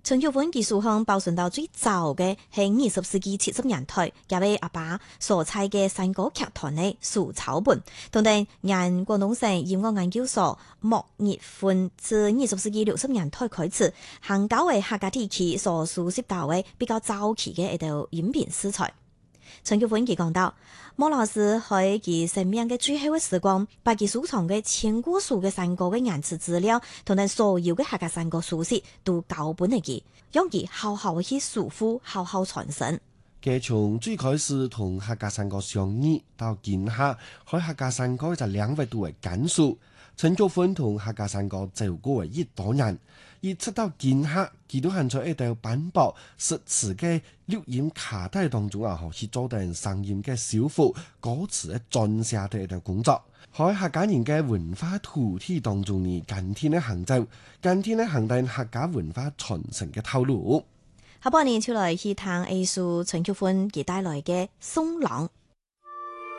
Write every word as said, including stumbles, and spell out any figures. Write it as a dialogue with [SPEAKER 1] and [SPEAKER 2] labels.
[SPEAKER 1] 陳玉芬技術向保存到最早嘅係二十世紀七十年代，加位阿爸所採嘅山歌劇團嘅數草本，同埋沿廣東省音樂研究所莫熱歡自二十世紀六十年代開始，行交為客家地區所熟悉到嘅比較早期嘅一道音頻素材。陳玉芬佢講到，莫老師喺佢生命嘅最後嘅時光，把佢收藏嘅千古數嘅山歌嘅原始資料，同埋所有嘅客家山歌書寫都交本嚟佢，讓佢好好去守護，好好傳承。
[SPEAKER 2] 佢從最開始同客家山歌相遇，到今下喺客家山歌就兩位度嘅簡述。陳玉芬同客家山歌走過嘅一多年，而直到今下，佢都係在一道斑駁實詞嘅錄音卡帶當中啊，去做定聲音嘅修復、歌詞嘅撰寫嘅一道工作。喺客家人嘅文化土地當中呢，今天嘅行走，今天嘅行定客家文化傳承嘅透露。
[SPEAKER 1] 下半年出來去聽藝術陳玉芬佢帶來嘅松浪。